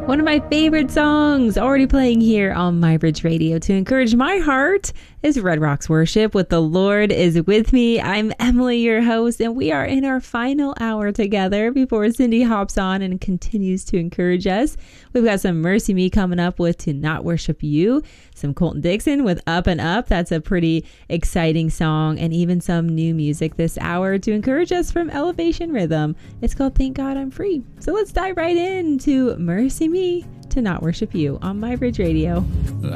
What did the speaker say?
One of my favorite songs already playing here on My Bridge Radio to encourage my heart is Red Rocks Worship with The Lord is With Me. I'm Emily, your host, and we are in our final hour together before Cindy hops on and continues to encourage us. We've got some Mercy Me coming up with To Not Worship You, some Colton Dixon with Up and Up. That's a pretty exciting song, and even some new music this hour to encourage us from Elevation Rhythm. It's called Thank God I'm Free. So let's dive right into Mercy Me, To Not Worship You on My Bridge Radio.